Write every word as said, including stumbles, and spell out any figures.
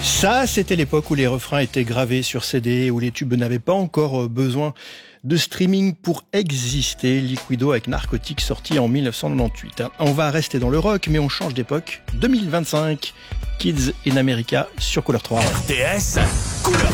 Ça, c'était l'époque où les refrains étaient gravés sur C D, où les tubes n'avaient pas encore besoin de streaming pour exister. Liquido avec Narcotique, sorti en dix-neuf cent quatre-vingt-dix-huit. On va rester dans le rock, mais on change d'époque. deux mille vingt-cinq, Kids in America sur Couleur trois. R T S, Couleur